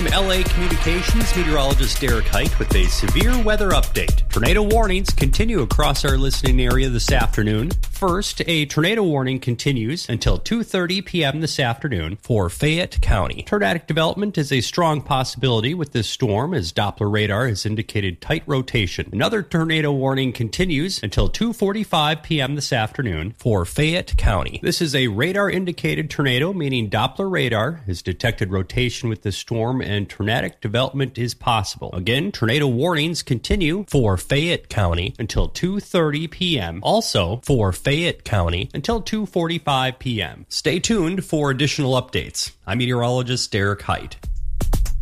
I'm LA Communications meteorologist Derek Height with a severe weather update. Tornado warnings continue across our listening area this afternoon. First, a tornado warning continues until 2:30 p.m. this afternoon for Fayette County. Tornadic development is a strong possibility with this storm as Doppler radar has indicated tight rotation. Another tornado warning continues until 2:45 p.m. this afternoon for Fayette County. This is a radar-indicated tornado, meaning Doppler radar has detected rotation with this storm and tornadic development is possible. Again, tornado warnings continue for Fayette County until 2:30 p.m. Also for Fayette County until 2:45 p.m. Stay tuned for additional updates. I'm meteorologist Derek Height.